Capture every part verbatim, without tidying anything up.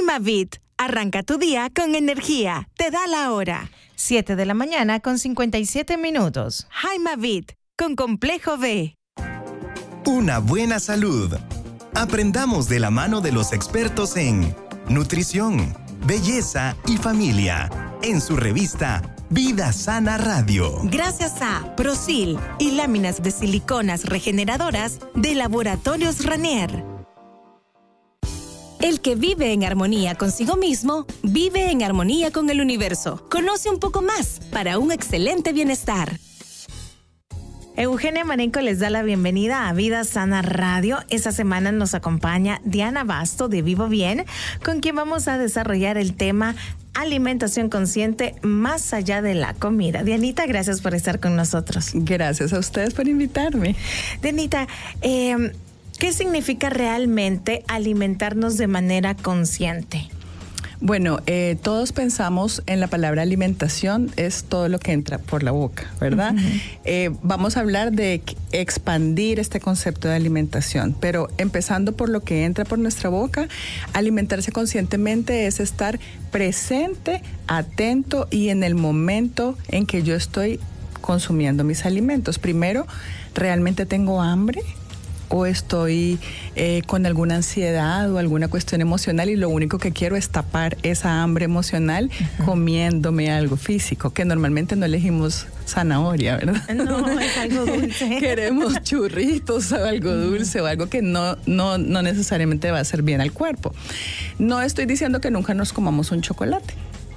Jaimavit, arranca tu día con energía. Te da la hora. siete de la mañana con cincuenta y siete minutos. Jaimavit, con Complejo B. Una buena salud. Aprendamos de la mano de los expertos en nutrición, belleza y familia. En su revista Vida Sana Radio. Gracias a Prosil y láminas de siliconas regeneradoras de Laboratorios Ranier. El que vive en armonía consigo mismo, vive en armonía con el universo. Conoce un poco más para un excelente bienestar. Eugenia Marenco les da la bienvenida a Vida Sana Radio. Esta semana nos acompaña Diana Basto de Vivo Bien, con quien vamos a desarrollar el tema alimentación consciente más allá de la comida. Dianita, gracias por estar con nosotros. Gracias a ustedes por invitarme. Dianita, eh, ¿qué significa realmente alimentarnos de manera consciente? Bueno, eh, todos pensamos en la palabra alimentación, es todo lo que entra por la boca, ¿verdad? Uh-huh. Eh, vamos a hablar de expandir este concepto de alimentación, pero empezando por lo que entra por nuestra boca, alimentarse conscientemente es estar presente, atento y en el momento en que yo estoy consumiendo mis alimentos. Primero, ¿realmente tengo hambre? ¿O estoy eh, con alguna ansiedad o alguna cuestión emocional y lo único que quiero es tapar esa hambre emocional uh-huh. comiéndome algo físico, que normalmente no elegimos zanahoria, ¿verdad? No, es algo dulce. Queremos churritos o algo dulce uh-huh. o algo que no, no, no necesariamente va a hacer bien al cuerpo. No estoy diciendo que nunca nos comamos un chocolate.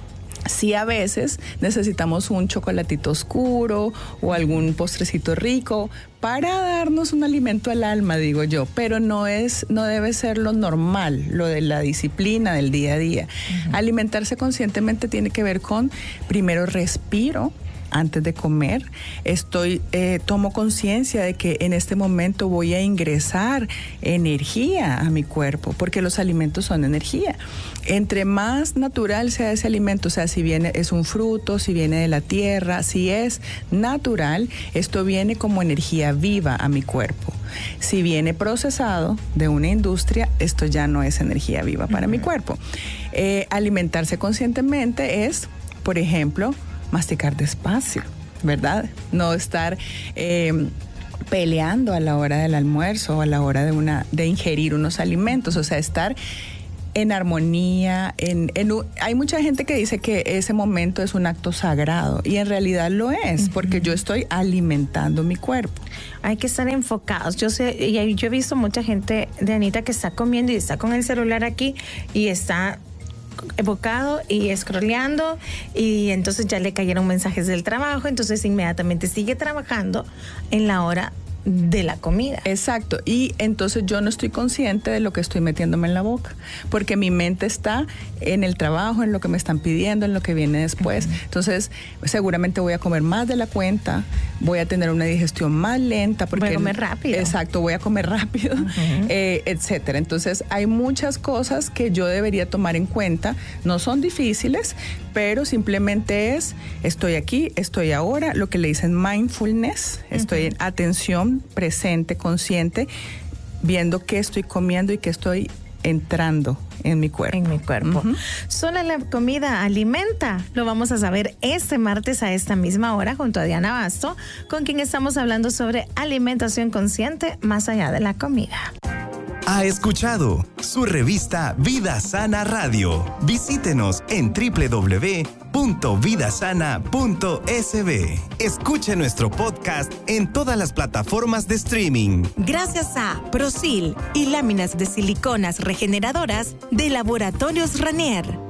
Sí, a veces necesitamos un chocolatito oscuro o algún postrecito rico para darnos un alimento al alma, digo yo, pero no es, no debe ser lo normal, lo de la disciplina del día a día. Uh-huh. Alimentarse conscientemente tiene que ver con, primero, respiro antes de comer, estoy eh, tomo conciencia de que en este momento voy a ingresar energía a mi cuerpo, porque los alimentos son energía. Entre más natural sea ese alimento, o sea, si viene es un fruto, si viene de la tierra, si es natural, esto viene como energía viva a mi cuerpo. Si viene procesado de una industria, esto ya no es energía viva para uh-huh. mi cuerpo. Eh, alimentarse conscientemente es, por ejemplo, masticar despacio, ¿verdad? No estar eh, peleando a la hora del almuerzo o a la hora de, una, de ingerir unos alimentos, o sea, estar en armonía. En, en, hay mucha gente que dice que ese momento es un acto sagrado y en realidad lo es, uh-huh. porque yo estoy alimentando mi cuerpo. Hay que estar enfocados. Yo sé, y yo he visto mucha gente, Dianita, que está comiendo y está con el celular aquí y está evocado y scrolleando y entonces ya le cayeron mensajes del trabajo, entonces inmediatamente sigue trabajando en la hora de la comida. Exacto, y entonces yo no estoy consciente de lo que estoy metiéndome en la boca, porque mi mente está en el trabajo, en lo que me están pidiendo, en lo que viene después. Uh-huh. Entonces, seguramente voy a comer más de la cuenta, voy a tener una digestión más lenta. Porque, voy a comer rápido. Exacto, voy a comer rápido, uh-huh. eh, etcétera. Entonces, hay muchas cosas que yo debería tomar en cuenta. No son difíciles, pero simplemente es, estoy aquí, estoy ahora, lo que le dicen mindfulness, uh-huh. estoy en atención presente, consciente, viendo qué estoy comiendo y qué estoy entrando en mi cuerpo. En mi cuerpo. Uh-huh. ¿Solo la comida alimenta? Lo vamos a saber este martes a esta misma hora junto a Diana Basto, con quien estamos hablando sobre alimentación consciente más allá de la comida. Ha escuchado su revista Vida Sana Radio. Visítenos en doble u doble u doble u punto vida sana punto s b. Escuche nuestro podcast en todas las plataformas de streaming. Gracias a Prosil y láminas de siliconas regeneradoras de Laboratorios Ranier.